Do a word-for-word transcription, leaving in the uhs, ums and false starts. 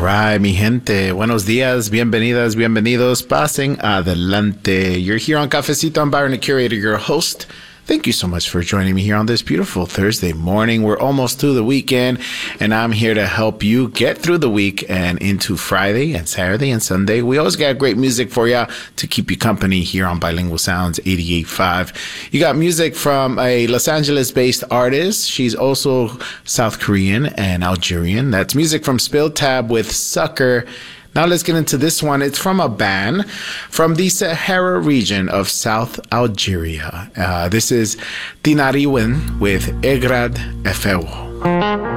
right, mi gente. Buenos días, bienvenidas, bienvenidos. Pasen adelante. You're here on Cafecito. I'm Byron, the curator, your host. Thank you so much for joining me here on this beautiful Thursday morning. We're almost to the weekend, and I'm here to help you get through the week and into Friday and Saturday and Sunday. We always got great music for you to keep you company here on Bilingual Sounds eighty-eight point five. You got music from a Los Angeles-based artist. She's also South Korean and Algerian. That's music from Spill Tab with Sucker. Now let's get into this one. It's from a band from the Sahara region of South Algeria. Uh, this is Tinariwen with Egrad Efewo.